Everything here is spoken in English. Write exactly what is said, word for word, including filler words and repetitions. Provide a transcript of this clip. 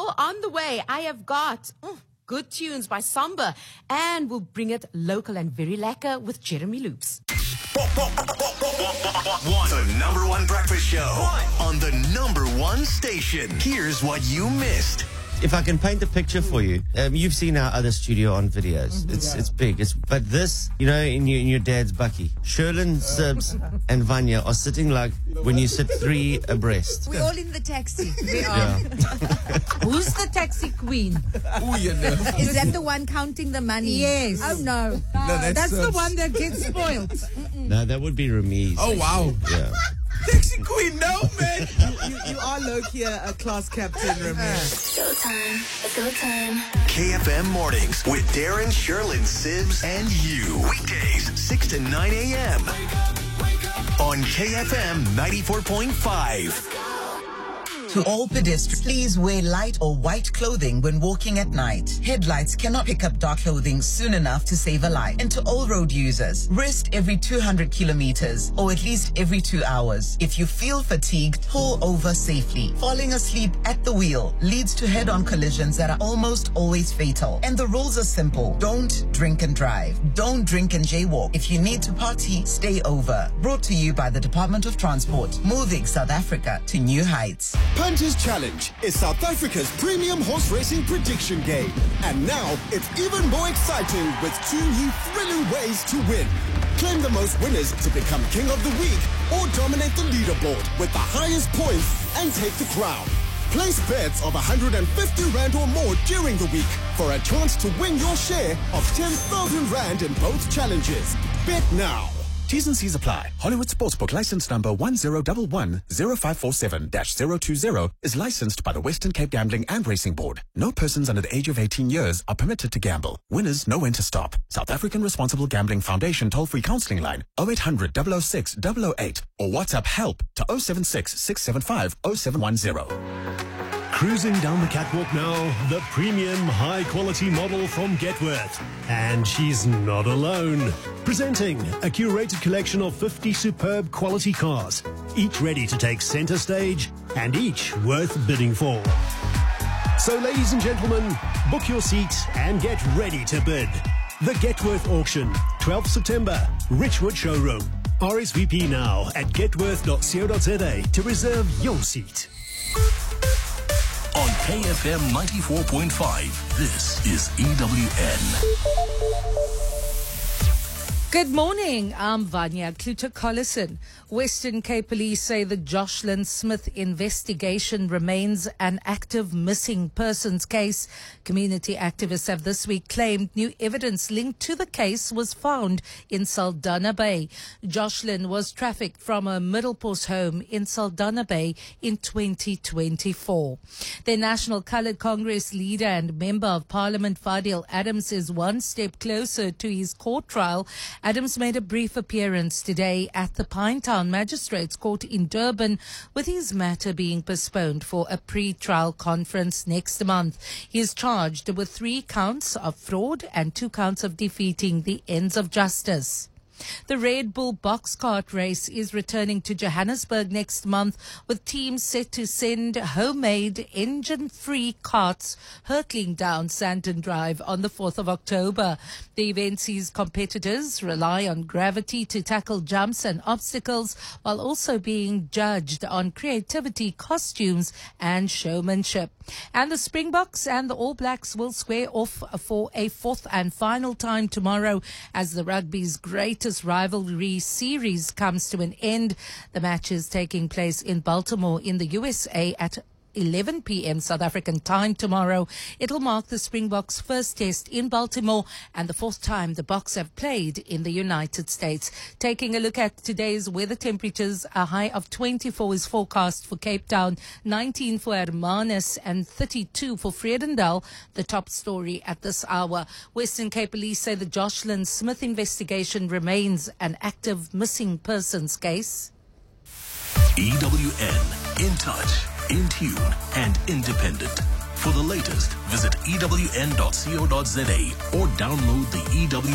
Well, on the way, I have got mm, good tunes by Samba, and we'll bring it local and very lacquer with Jeremy Loops. One. The number one breakfast show one. On the number one station. Here's what you missed. If I can paint a picture for you, um, you've seen our other studio on videos. Mm-hmm, it's yeah. it's big. It's but this, you know, in your in your dad's bucky, Sherlyn, Sibs, and Vanya are sitting like when you sit three abreast. We're all in the taxi. We are. Yeah. Who's the taxi queen? Oh, you know. Is that the one counting the money? Yes. Oh no. No, that's, that's uh, the one that gets spoiled. No, that would be Ramiz. Oh wow. Yeah. Taxi queen, no man. You, you, you are low-key a, a class captain, Ramiz. Showtime. It's go time. K F M Mornings with Darren, Sherlyn, Sibs, and you. Weekdays, six to nine a.m. on K F M ninety-four point five. To all pedestrians, please wear light or white clothing when walking at night. Headlights cannot pick up dark clothing soon enough to save a life. And to all road users, rest every two hundred kilometers or at least every two hours. If you feel fatigued, pull over safely. Falling asleep at the wheel leads to head-on collisions that are almost always fatal. And the rules are simple. Don't drink and drive. Don't drink and jaywalk. If you need to party, stay over. Brought to you by the Department of Transport. Moving South Africa to new heights. Punters Challenge is South Africa's premium horse racing prediction game. And now it's even more exciting with two new thrilling ways to win. Claim the most winners to become King of the Week or dominate the leaderboard with the highest points and take the crown. Place bets of one hundred fifty rand or more during the week for a chance to win your share of ten thousand rand in both challenges. Bet now. T's and C's apply. Hollywood Sportsbook license number one zero one one zero five four seven dash zero two zero is licensed by the Western Cape Gambling and Racing Board. No persons under the age of eighteen years are permitted to gamble. Winners know when to stop. South African Responsible Gambling Foundation toll-free counseling line oh eight hundred, double oh six, double oh eight or WhatsApp help to oh seven six, six seven five, oh seven one zero. Cruising down the catwalk now, the premium high-quality model from Getworth. And she's not alone. Presenting a curated collection of fifty superb quality cars, each ready to take center stage and each worth bidding for. So, ladies and gentlemen, book your seat and get ready to bid. The Getworth Auction, twelfth September, Richwood Showroom. R S V P now at getworth dot co dot za to reserve your seat. On K F M ninety-four point five, this is E W N. Good morning, I'm Vanya Kluter-Collison. Western Cape Police say the Jocelyn Smith investigation remains an active missing persons case. Community activists have this week claimed new evidence linked to the case was found in Saldanha Bay. Jocelyn was trafficked from a Middelpos home in Saldanha Bay in twenty twenty-four. The National Coloured Congress leader and Member of Parliament Fadil Adams is one step closer to his court trial. Adams made a brief appearance today at the Pinetown Magistrates Court in Durban, with his matter being postponed for a pre-trial conference next month. He is charged with three counts of fraud and two counts of defeating the ends of justice. The Red Bull box kart race is returning to Johannesburg next month, with teams set to send homemade engine-free karts hurtling down Sandton Drive on the fourth of October. The event sees competitors rely on gravity to tackle jumps and obstacles, while also being judged on creativity, costumes and showmanship. And the Springboks and the All Blacks will square off for a fourth and final time tomorrow as the rugby's greatest rivalry series comes to an end. The match is taking place in Baltimore in the U S A at eleven p.m. South African time tomorrow. It'll mark the Springboks' first test in Baltimore and the fourth time the Boks have played in the United States. Taking a look at today's weather temperatures, a high of twenty-four is forecast for Cape Town, nineteen for Hermanus and thirty-two for Vredendal. The top story at this hour. Western Cape Police say the Jocelyn Smith investigation remains an active missing persons case. E W N, in touch, in tune and independent. For the latest, visit E W N dot co dot za or download the E W